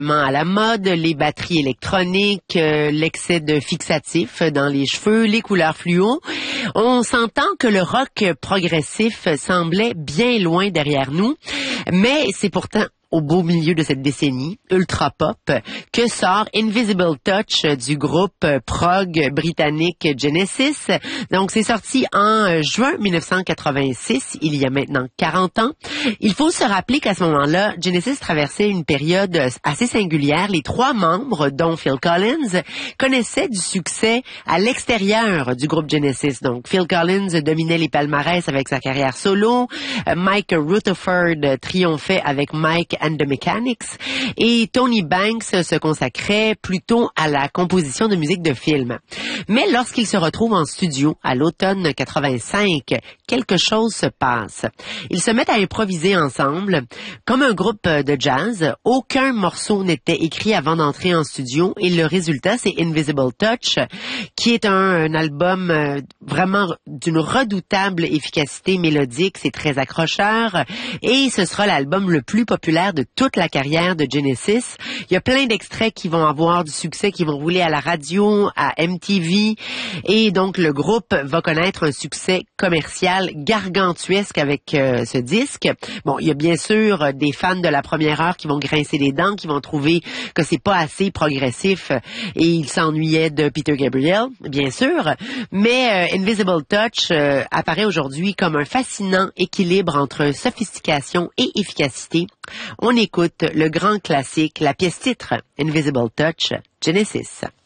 à la mode, les batteries électroniques, l'excès de fixatifs dans les cheveux, les couleurs fluo. On s'entend que le rock progressif semblait bien loin derrière nous, mais c'est pourtant au beau milieu de cette décennie, ultra pop, que sort Invisible Touch du groupe prog britannique Genesis. Donc, c'est sorti en juin 1986, il y a maintenant 40 ans. Il faut se rappeler qu'à ce moment-là, Genesis traversait une période assez singulière. Les trois membres, dont Phil Collins, connaissaient du succès à l'extérieur du groupe Genesis. Donc, Phil Collins dominait les palmarès avec sa carrière solo. Mike Rutherford triomphait avec Mike and the Mechanics, et Tony Banks se consacrait plutôt à la composition de musique de film. Mais lorsqu'ils se retrouvent en studio à l'automne 85, quelque chose se passe. Ils se mettent à improviser ensemble, comme un groupe de jazz. Aucun morceau n'était écrit avant d'entrer en studio, et le résultat, c'est Invisible Touch, qui est un album vraiment d'une redoutable efficacité mélodique. C'est très accrocheur, et ce sera l'album le plus populaire de toute la carrière de Genesis. Il y a plein d'extraits qui vont avoir du succès, qui vont rouler à la radio, à MTV, et donc le groupe va connaître un succès commercial gargantuesque avec ce disque. Bon, il y a bien sûr des fans de la première heure qui vont grincer les dents, qui vont trouver que c'est pas assez progressif, et ils s'ennuyaient de Peter Gabriel, bien sûr, mais Invisible Touch apparaît aujourd'hui comme un fascinant équilibre entre sophistication et efficacité. On écoute le grand classique, la pièce titre, Invisible Touch, Genesis.